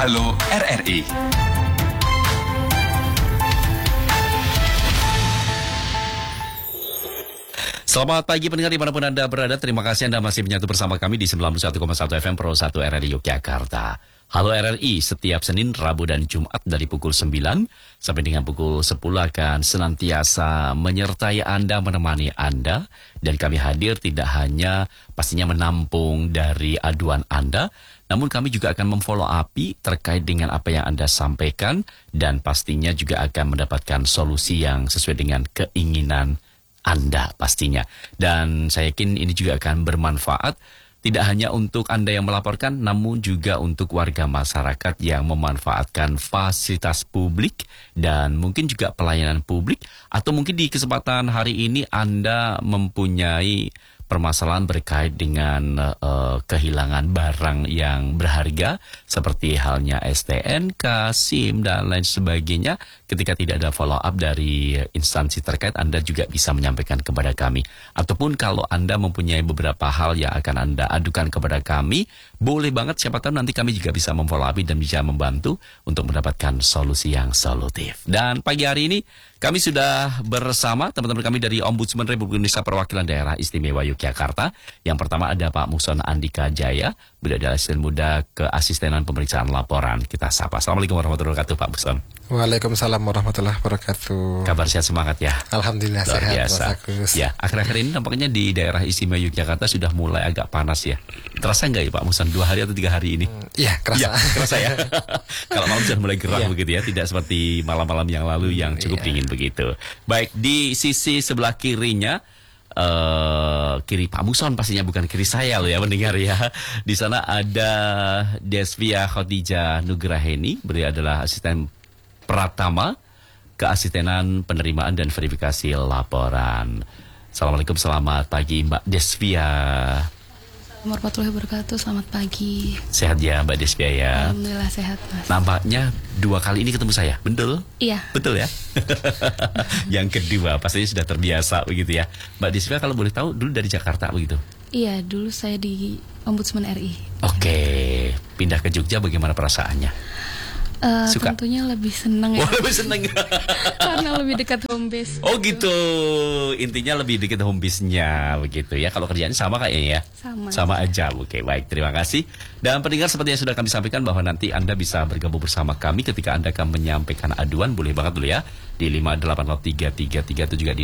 Halo RRI. Selamat pagi pendengar dimanapun Anda berada. Terima kasih Anda masih menyatu bersama kami di 91,1 FM Pro 1 RRI Yogyakarta. Halo RRI, setiap Senin, Rabu, dan Jumat dari pukul 9 sampai dengan pukul 10 akan senantiasa menyertai Anda, menemani Anda. Dan kami hadir tidak hanya pastinya menampung dari aduan Anda, namun kami juga akan memfollow up terkait dengan apa yang Anda sampaikan. Dan pastinya juga akan mendapatkan solusi yang sesuai dengan keinginan Anda pastinya. Dan saya yakin ini juga akan bermanfaat tidak hanya untuk Anda yang melaporkan, namun juga untuk warga masyarakat yang memanfaatkan fasilitas publik dan mungkin juga pelayanan publik. Atau mungkin di kesempatan hari ini Anda mempunyai permasalahan berkait dengan kehilangan barang yang berharga seperti halnya STNK, SIM, dan lain sebagainya. Ketika tidak ada follow up dari instansi terkait, Anda juga bisa menyampaikan kepada kami. Ataupun kalau Anda mempunyai beberapa hal yang akan Anda adukan kepada kami, boleh banget, siapa tahu nanti kami juga bisa memfollow up dan bisa membantu untuk mendapatkan solusi yang solutif. Dan pagi hari ini kami sudah bersama teman-teman kami dari Ombudsman Republik Indonesia Perwakilan Daerah Istimewa Yogyakarta. Yang pertama ada Pak Muson Andika Jaya, beliau adalah asisten muda keasistenan pemeriksaan laporan. Kita sapa. Assalamualaikum warahmatullahi wabarakatuh, Pak Muson. Waalaikumsalam warahmatullahi wabarakatuh. Kabar sehat, semangat ya? Alhamdulillah luar sehat, biasa. Mas Agus. Ya, akhir-akhir ini nampaknya di daerah Istimewa Yogyakarta sudah mulai agak panas ya. Terasa nggak ya Pak Muson 2 hari atau 3 hari ini? Iya, kerasa. Ya, kerasa ya. Kalau malam sudah mulai gerah begitu ya, tidak seperti malam-malam yang lalu yang cukup dingin begitu. Baik, di sisi sebelah kirinya, kiri Pak Muson pastinya, bukan kiri saya loh ya mendengar ya. Di sana ada Desvia Khadijah Nugraheni, beliau adalah asisten Pratama keasistenan penerimaan dan verifikasi laporan. Assalamualaikum, selamat pagi Mbak Desvia. Warahmatullahi wabarakatuh, selamat pagi. Sehat ya Mbak Desvia ya? Alhamdulillah sehat Mas. Nampaknya 2 kali ini ketemu saya, betul? Iya. Betul ya? Yang kedua pastinya sudah terbiasa begitu ya. Mbak Desvia kalau boleh tahu dulu dari Jakarta begitu? Iya, dulu saya di Ombudsman RI. Oke, pindah ke Jogja bagaimana perasaannya? Suka? Tentunya lebih senang ya. Oh, lebih senang. Karena lebih dekat home base. Oh gitu, intinya lebih dekat home base-nya begitu ya. Kalau kerjaannya sama kayaknya ya? Sama aja, oke baik, terima kasih. Dan pendengar, seperti yang sudah kami sampaikan bahwa nanti Anda bisa bergabung bersama kami ketika Anda akan menyampaikan aduan. Boleh banget dulu ya, di 5803333 atau juga di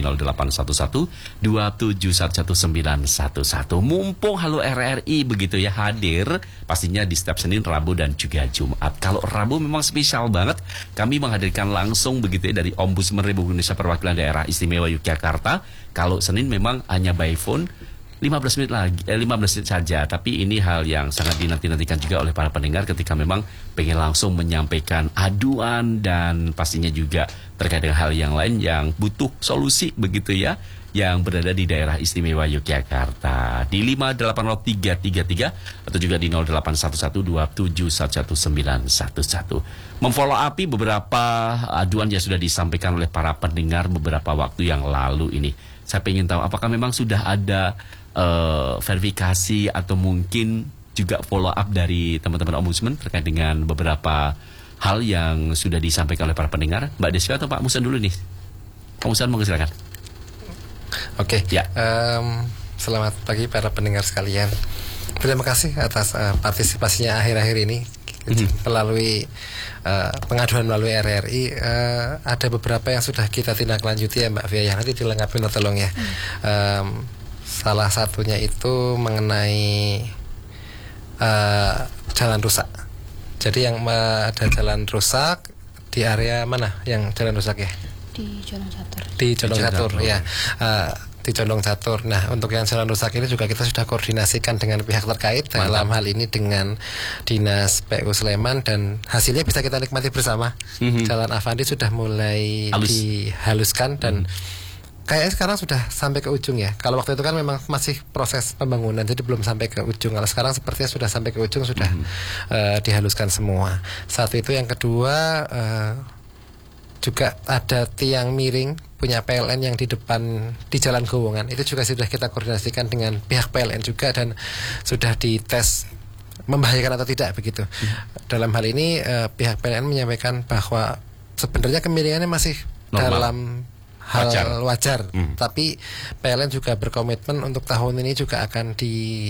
0811-2711911. Mumpung Halo RRI begitu ya hadir, pastinya di setiap Senin, Rabu, dan juga Jumat. Kalau Rabu memang spesial banget, kami menghadirkan langsung begitu ya dari Ombudsman Republik Indonesia Perwakilan Daerah Istimewa Yogyakarta. Kalau Senin memang hanya by phone 15 menit lagi, 15 menit saja. Tapi ini hal yang sangat dinanti-nantikan juga oleh para pendengar ketika memang pengen langsung menyampaikan aduan dan pastinya juga terkait dengan hal yang lain yang butuh solusi begitu ya, yang berada di daerah istimewa Yogyakarta di 5803333 atau juga di 081127111911. Memfollow up beberapa aduan yang sudah disampaikan oleh para pendengar beberapa waktu yang lalu ini. Saya ingin tahu apakah memang sudah ada verifikasi atau mungkin juga follow up dari teman-teman Ombudsman terkait dengan beberapa hal yang sudah disampaikan oleh para pendengar. Mbak Desvia atau Pak Muson dulu nih? Pak Muson, mau silakan. Oke, ya. Selamat pagi para pendengar sekalian. Terima kasih atas partisipasinya akhir-akhir ini melalui pengaduan melalui RRI. Ada beberapa yang sudah kita tindak lanjuti ya Mbak Fia, nanti dilengkapi tolong ya. Salah satunya itu mengenai jalan rusak. Jadi yang ada jalan rusak di area mana yang jalan rusak ya? Di Condong Catur. Di Condong Catur ya. Di Condong Catur. Nah, untuk yang jalan rusak ini juga kita sudah koordinasikan dengan pihak terkait. Dalam hal ini dengan Dinas PU Sleman, dan hasilnya bisa kita nikmati bersama. Jalan Avandi sudah mulai dihaluskan dan kayaknya sekarang sudah sampai ke ujung ya. Kalau waktu itu kan memang masih proses pembangunan, jadi belum sampai ke ujung. Kalau sekarang sepertinya sudah sampai ke ujung, sudah dihaluskan semua. Satu itu, yang kedua juga ada tiang miring punya PLN yang di depan di Jalan Gowongan. Itu juga sudah kita koordinasikan dengan pihak PLN juga dan sudah dites membahayakan atau tidak begitu. Dalam hal ini pihak PLN menyampaikan bahwa sebenarnya kemiringannya masih Normal. dalam hal wajar. Tapi PLN juga berkomitmen untuk tahun ini juga akan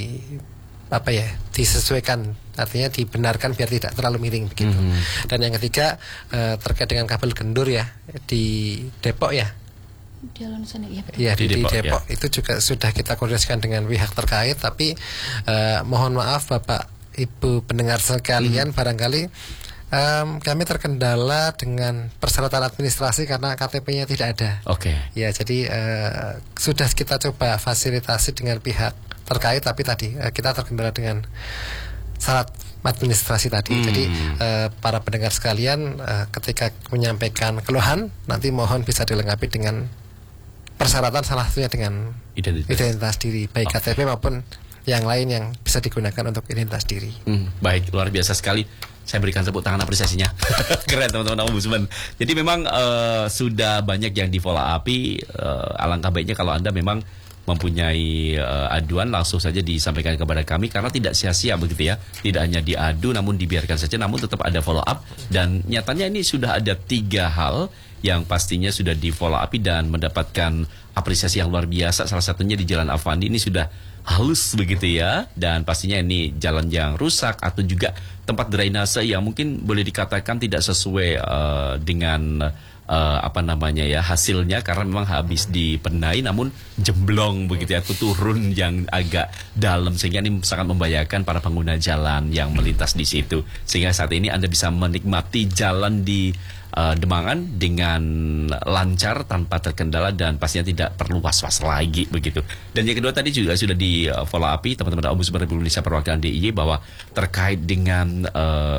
disesuaikan, artinya dibenarkan biar tidak terlalu miring begitu. Dan yang ketiga terkait dengan kabel gendur ya di Depok ya. Jalan sana ya. Iya di Depok, Depok itu juga sudah kita koordinasikan dengan pihak terkait, tapi mohon maaf Bapak Ibu pendengar sekalian, barangkali kami terkendala dengan persyaratan administrasi karena KTP-nya tidak ada. Oke. Ya jadi sudah kita coba fasilitasi dengan pihak terkait, tapi tadi kita terkendala dengan syarat administrasi tadi. Jadi para pendengar sekalian ketika menyampaikan keluhan nanti mohon bisa dilengkapi dengan persyaratan, salah satunya dengan identitas diri, baik KTP maupun yang lain yang bisa digunakan untuk identitas diri. Baik, luar biasa sekali. Saya berikan tepuk tangan apresiasinya. Keren teman-teman Ombudsman. Jadi memang sudah banyak yang di follow up. Alangkah baiknya kalau Anda memang mempunyai aduan langsung saja disampaikan kepada kami, karena tidak sia-sia begitu ya. Tidak hanya diadu namun dibiarkan saja, namun tetap ada follow up. Dan nyatanya ini sudah ada 3 hal yang pastinya sudah di follow up dan mendapatkan apresiasi yang luar biasa. Salah satunya di Jalan Avandi ini sudah halus begitu ya, dan pastinya ini jalan yang rusak atau juga tempat drainase yang mungkin boleh dikatakan tidak sesuai dengan hasilnya, karena memang habis dibenahi namun jemblong begitu ya, turun yang agak dalam, sehingga ini sangat membahayakan para pengguna jalan yang melintas di situ. Sehingga saat ini Anda bisa menikmati jalan di Demangan dengan lancar tanpa terkendala dan pastinya tidak perlu was-was lagi begitu. Dan yang kedua tadi juga sudah di follow up teman-teman Ombudsman Republik Indonesia perwakilan DIY bahwa terkait dengan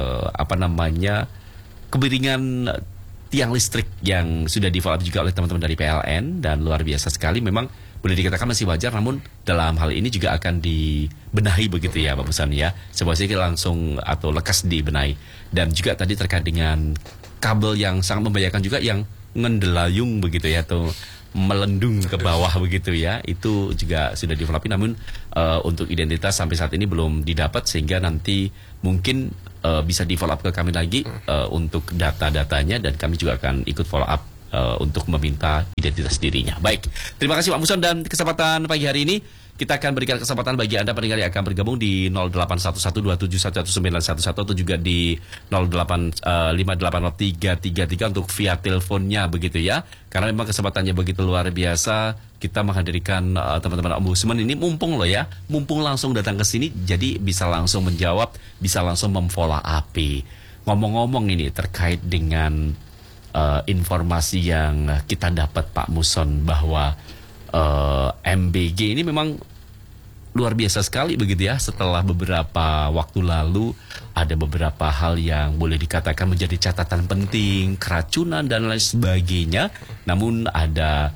kemiringan tiang listrik yang sudah di follow up juga oleh teman-teman dari PLN, dan luar biasa sekali, memang boleh dikatakan masih wajar, namun dalam hal ini juga akan dibenahi begitu ya Pak Musan ya, sebuah langsung atau lekas dibenahi. Dan juga tadi terkait dengan kabel yang sangat membahayakan juga yang ngendelayung begitu ya, atau melendung ke bawah begitu ya, itu juga sudah di follow up, namun untuk identitas sampai saat ini belum didapat, sehingga nanti mungkin bisa di follow up ke kami lagi untuk data-datanya, dan kami juga akan ikut follow up untuk meminta identitas dirinya. Baik, terima kasih Pak Muson, dan kesempatan pagi hari ini kita akan berikan kesempatan bagi Anda pendengar yang akan bergabung di 081127111911 atau juga di 08580333 untuk via teleponnya begitu ya. Karena memang kesempatannya begitu luar biasa, kita menghadirkan teman-teman Ombudsman ini mumpung loh ya, mumpung langsung datang ke sini, jadi bisa langsung menjawab, bisa langsung memfollow up. Ngomong-ngomong ini terkait dengan informasi yang kita dapat Pak Muson bahwa MBG ini memang luar biasa sekali begitu ya. Setelah beberapa waktu lalu ada beberapa hal yang boleh dikatakan menjadi catatan penting, keracunan dan lain sebagainya. Namun ada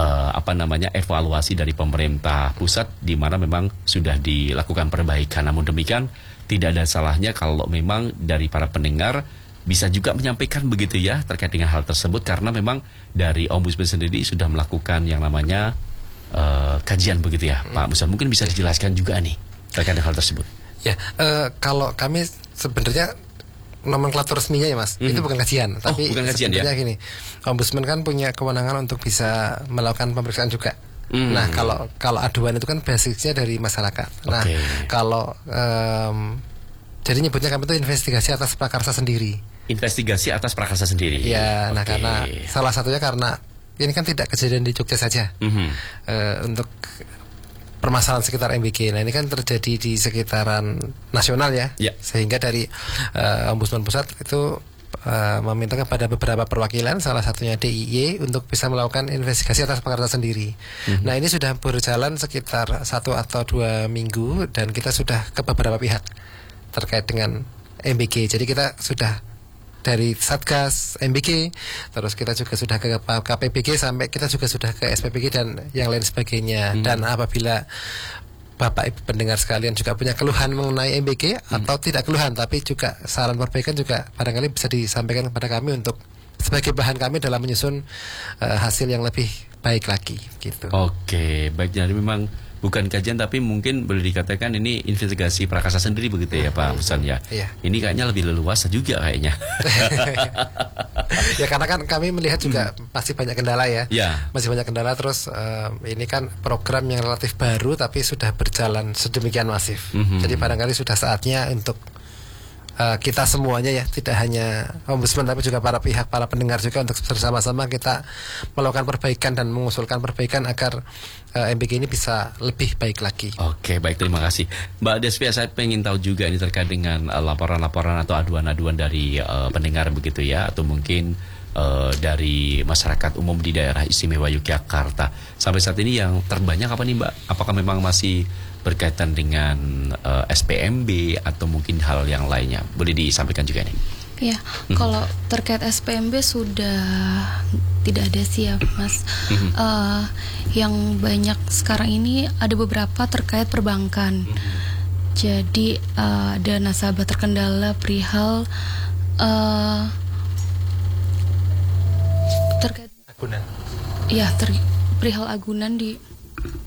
evaluasi dari pemerintah pusat di mana memang sudah dilakukan perbaikan. Namun demikian tidak ada salahnya kalau memang dari para pendengar bisa juga menyampaikan begitu ya terkait dengan hal tersebut, karena memang dari Ombudsman sendiri sudah melakukan yang namanya kajian begitu ya Pak Musa. Mungkin bisa dijelaskan juga nih terkait dengan hal tersebut. Ya, kalau kami sebenarnya nomenklatur resminya ya Mas, itu bukan kajian, tapi bukan kajian, sebenarnya ya? gini, Ombudsman kan punya kewenangan untuk bisa melakukan pemeriksaan juga. Nah, kalau aduan itu kan basisnya dari masyarakat. Nah, kalau jadi nyebutnya kami itu investigasi atas prakarsa sendiri. Investigasi atas prakarsa sendiri. Ya, nah karena salah satunya karena ini kan tidak kejadian di Jogja saja. Untuk permasalahan sekitar MBG, nah ini kan terjadi di sekitaran nasional ya. Sehingga dari Ombudsman Pusat itu meminta kepada beberapa perwakilan, salah satunya DIY, untuk bisa melakukan investigasi atas prakarsa sendiri. Nah ini sudah berjalan sekitar 1 atau 2 minggu, dan kita sudah ke beberapa pihak terkait dengan MBG. Jadi kita sudah dari Satgas MBG, terus kita juga sudah ke KPBG, sampai kita juga sudah ke SPBG dan yang lain sebagainya. Dan apabila Bapak Ibu pendengar sekalian juga punya keluhan mengenai MBG atau tidak keluhan tapi juga saran perbaikan, juga barangkali bisa disampaikan kepada kami untuk sebagai bahan kami dalam menyusun hasil yang lebih baik lagi gitu. Oke, baik. Jadi memang bukan kajian tapi mungkin boleh dikatakan ini investigasi Prakasa sendiri begitu ya Pak Husan ya. Iya. Ini kayaknya lebih leluasa juga kayaknya. Ya karena kan kami melihat juga masih banyak kendala ya. Ya. Masih banyak kendala, terus ini kan program yang relatif baru tapi sudah berjalan sedemikian masif. Jadi barangkali sudah saatnya untuk kita semuanya ya, tidak hanya Ombudsman tapi juga para pihak, para pendengar juga, untuk bersama-sama kita melakukan perbaikan dan mengusulkan perbaikan agar MBG ini bisa lebih baik lagi. Oke, baik, terima kasih Mbak Desvia. Saya pengen tahu juga ini terkait dengan laporan-laporan atau aduan-aduan dari pendengar begitu ya, atau mungkin dari masyarakat umum di daerah istimewa Yogyakarta. Sampai saat ini yang terbanyak apa nih Mbak? Apakah memang masih berkaitan dengan SPMB atau mungkin hal yang lainnya? Boleh disampaikan juga nih. Ya, kalau terkait SPMB sudah tidak ada sih ya Mas. Yang banyak sekarang ini ada beberapa terkait perbankan. Jadi ada nasabah terkendala perihal terkait Agunan. ya perihal agunan di